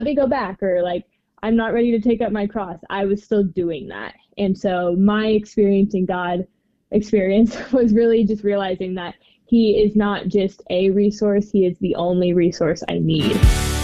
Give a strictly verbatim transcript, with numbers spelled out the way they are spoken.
me go back, or like, I'm not ready to take up my cross, I was still doing that. And so my experience in God experience was really just realizing that he is not just a resource, he is the only resource I need.